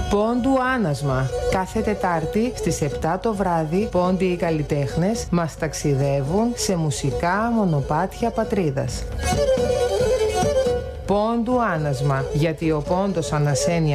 Πόντου άνασμα. Κάθε Τετάρτη στις 7 το βράδυ, πόντοι οι καλλιτέχνες μας ταξιδεύουν σε μουσικά μονοπάτια πατρίδας. Πόντου άνασμα, γιατί ο πόντος ανασένει